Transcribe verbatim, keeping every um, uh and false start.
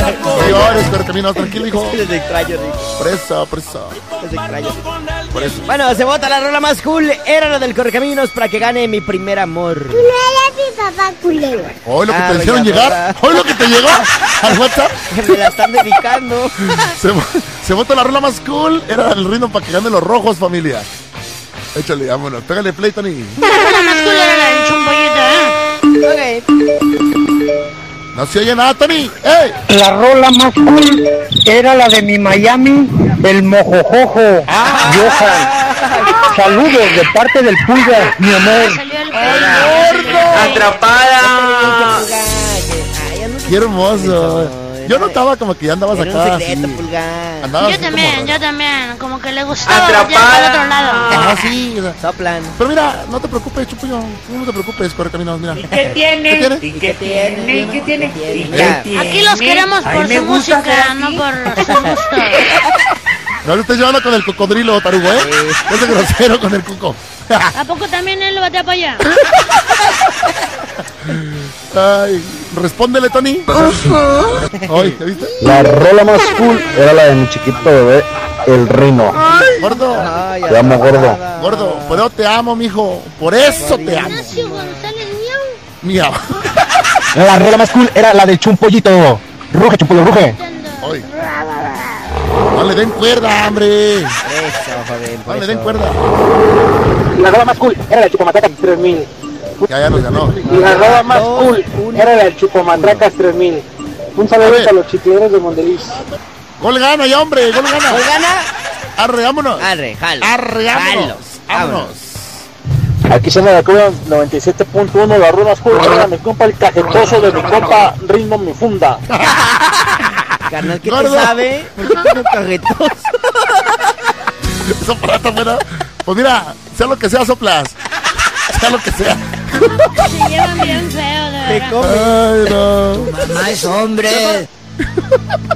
No llores, Correcaminos, tranquilo, hijo. Les extraño, Rico. Por eso, por eso. Les extraño, Rico. Por eso. Bueno, se vota la rola más cool. Era la del Correcaminos para que gane mi primer amor. Tú no eres mi papá culero. Hoy lo que Ah, te hicieron doña llegar. Rosa. Hoy lo que te llegó al WhatsApp. Me la están dedicando. Se, se vota la rola más cool. Era el ritmo para que ganen los rojos, familia. Échale, vámonos. Pégale play, Tony. La rola más cool era la del chumpollito, ¿eh? Ok. No se oye nada, Tony. ¡Ey! La rola más cool era la de mi Miami, el mojojojo. Ah. Johan. Saludos de parte del Pulga, mi amor. Salió el gordo! ¡Atrapada! ¡Qué hermoso! Yo notaba como que ya andabas Era acá un secreto, así. Pulgar. Andabas Yo así también, como- yo también. Como que le gustaba Atrapada. ya para el otro lado. Ah, sí. o sea. Soplan. Pero mira, no te preocupes, Chupullo. No te preocupes, Correcaminos, mira. ¿Qué tiene? ¿Qué tiene? ¿Y qué tiene? ¿Y qué tiene? ¿Y Mira, qué tiene? Aquí los queremos Ay, por me su gusta ser música, así. no por su gusto. No le estés llevando con el cocodrilo, Tarugo, ¿eh? Es de grosero con el cuco. ¿A poco también él lo batea para allá? Ay, respóndele, Tony. Ay, ¿ya viste? La rola más cool era la de mi chiquito bebé, el Rino. Gordo, Ay, Te amo, gordo. atrapada. gordo, por eso te amo, mijo. Por eso te amo. Ignacio González Miau. Mía. La rola más cool era la del Chumpollito. Ruge, Chumpollo, ruge. Ay. No le den cuerda, hombre. Por eso, joder, por No le eso. den cuerda. La rola más cool era la del Chupomatracas tres mil. Ya, ya nos ganó. La rola más Dos, cool uno. era la del Chupomatracas tres mil. Un A saludo ver. para los chicleros de Mondeliz. Gol gana ya, hombre. Gol gana. ¿Cuál gana? Arre, vámonos. Arre, jalo. Arre, vámonos. Jalos, Vámonos. Aquí se me la Cuba noventa y siete punto uno, la rola más cool era mi compa el cajetoso de mi compa Ritmo mi funda. Carnal, ¿qué Gordo. te sabe? ¿Por qué tiene cajetos? Eso para fuera. Pues mira, sea lo que sea, soplas. Sea lo que sea. Se llevan bien feo, de Te verdad. come. Ay, no. Mamá es hombre.